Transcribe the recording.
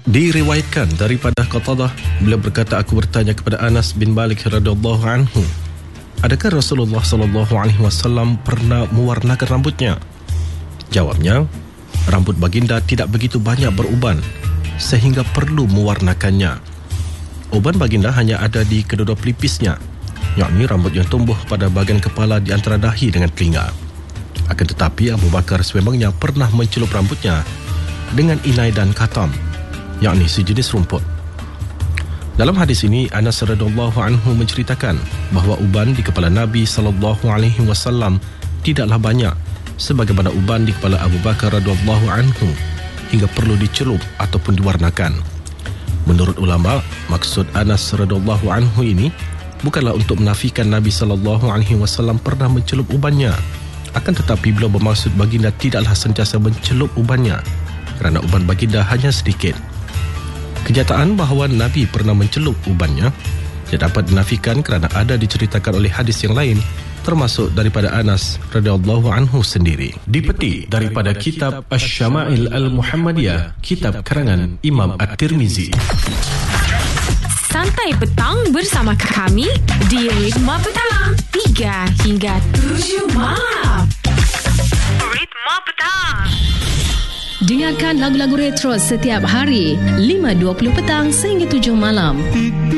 Diriwayatkan daripada Qatadah, beliau berkata, aku bertanya kepada Anas bin Malik radhiyallahu anhu, adakah Rasulullah sallallahu alaihi wasallam pernah mewarnakan rambutnya? Jawabnya, rambut baginda tidak begitu banyak beruban sehingga perlu mewarnakannya. Uban baginda hanya ada di kedua pelipisnya, yakni rambut yang tumbuh pada bahagian kepala di antara dahi dengan telinga. Akan tetapi Abu Bakar sememangnya pernah mencelup rambutnya dengan inai dan katam, yakni sejenis rumput. Dalam hadis ini, Anas radhiyallahu anhu menceritakan bahawa uban di kepala Nabi sallallahu alaihi wasallam tidaklah banyak sebagaimana uban di kepala Abu Bakar radhiyallahu anhu hingga perlu dicelup ataupun diwarnakan. Menurut ulama, maksud Anas radhiyallahu anhu ini bukanlah untuk menafikan Nabi sallallahu alaihi wasallam pernah mencelup ubannya, akan tetapi beliau bermaksud baginda tidaklah sentiasa mencelup ubannya kerana uban baginda hanya sedikit. Kenyataan bahawa Nabi pernah mencelup ubannya tidak dapat dinafikan kerana ada diceritakan oleh hadis yang lain, termasuk daripada Anas radhiyallahu anhu sendiri. Dipetik daripada kitab Asy-Syama'il Al-Muhammadiyah, kitab karangan Imam At-Tirmizi. Santai petang bersama kami di Ritma Petang 3 hingga 7 malam. Ritma Petang. Dengarkan lagu-lagu retro setiap hari 5.20 petang sehingga 7 malam.